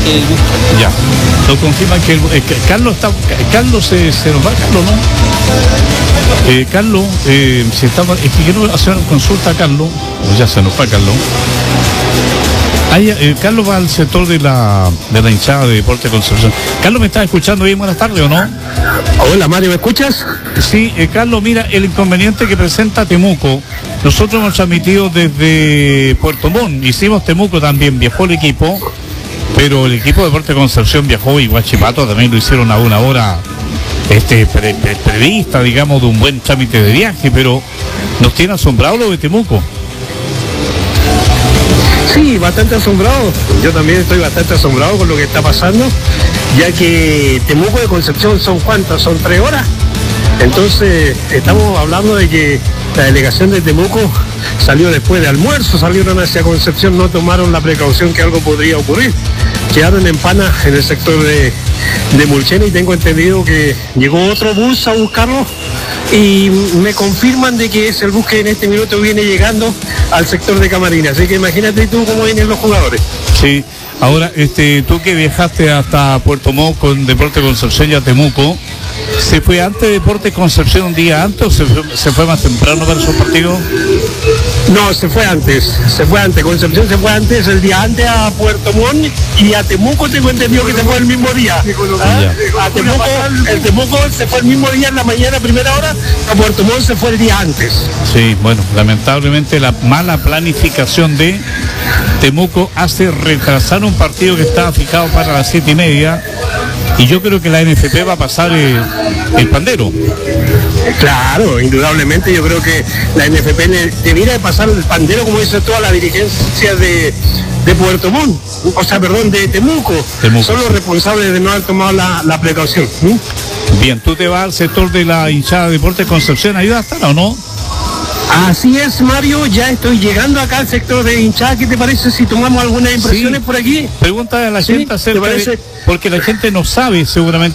el gusto. Ya. Nos confirman que Carlos está. Carlos se nos va, Carlos, ¿no? Carlos, si estamos. Es que quiero hacer una consulta a Carlos. Pues ya se nos va, Carlos. Carlos va al sector de la hinchada de Deportes Concepción. Carlos, ¿me estás escuchando bien? Buenas tardes, ¿o no? Hola, Mario, ¿me escuchas? Sí, Carlos, mira, el inconveniente que presenta Temuco. Nosotros hemos transmitido desde Puerto Montt, hicimos Temuco también, viajó el equipo, pero el equipo de Deportes Concepción viajó y Huachipato también lo hicieron a una hora prevista, digamos, de un buen trámite de viaje, pero nos tiene asombrado lo de Temuco. Sí, bastante asombrado. Yo también estoy bastante asombrado con lo que está pasando, ya que Temuco de Concepción son ¿cuántas? Son 3 horas. Entonces, estamos hablando de que la delegación de Temuco salió después de almuerzo, salieron hacia Concepción, no tomaron la precaución que algo podría ocurrir. Quedaron en Pana, en el sector de Mulchena, y tengo entendido que llegó otro bus a buscarlo y me confirman de que es el bus que en este minuto viene llegando al sector de Camarines. Así que imagínate tú cómo vienen los jugadores. Sí, ahora, tú que viajaste hasta Puerto Montt con Deportes Concepción y a Temuco, ¿se fue antes de Deportes Concepción un día antes o se fue más temprano para esos partidos? No, se fue antes. Concepción se fue antes, el día antes a Puerto Montt, y a Temuco tengo entendido que se fue el mismo día. A Temuco, el Temuco se fue el mismo día en la mañana, primera hora, a Puerto Montt se fue el día antes. Sí, bueno, lamentablemente la mala planificación de Temuco hace retrasar un partido que estaba fijado para las 7:30, y yo creo que la NFP va a pasar el pandero. Claro, indudablemente yo creo que la NFP debiera de pasar el pandero, como dice toda la dirigencia de Puerto Montt, de Temuco. Son los responsables de no haber tomado la precaución. Bien, tú te vas al sector de la hinchada de Deportes Concepción, ¿ahí va a estar o no? Así es, Mario, ya estoy llegando acá al sector de hinchada. ¿Qué te parece si tomamos algunas impresiones por aquí? Pregunta a la gente acerca de, porque la gente no sabe seguramente